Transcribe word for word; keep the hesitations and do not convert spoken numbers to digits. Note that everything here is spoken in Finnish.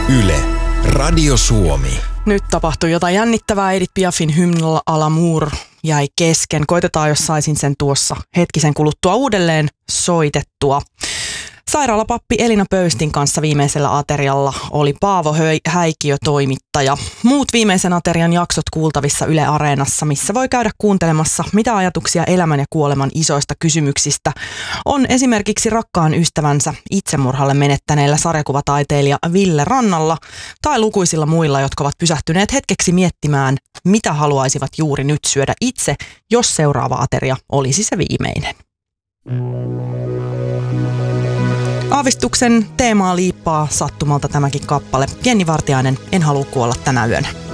Yle, Radio Suomi. Nyt tapahtui jotain jännittävää. Edith Piafin Hymne à l'amour jäi kesken. Koitetaan, jos saisin sen tuossa hetkisen kuluttua uudelleen soitettua. Sairaalapappi Elina Pöystin kanssa viimeisellä aterialla oli Paavo Häikiö toimittaja. Muut viimeisen aterian jaksot kuultavissa Yle Areenassa, missä voi käydä kuuntelemassa, mitä ajatuksia elämän ja kuoleman isoista kysymyksistä on esimerkiksi rakkaan ystävänsä itsemurhalle menettäneellä sarjakuvataiteilija Ville Rannalla tai lukuisilla muilla, jotka ovat pysähtyneet hetkeksi miettimään, mitä haluaisivat juuri nyt syödä itse, jos seuraava ateria olisi se viimeinen. Aavistuksen teemaa liippaa sattumalta tämäkin kappale. Jenni Vartiainen, En halua kuolla tänä yönä.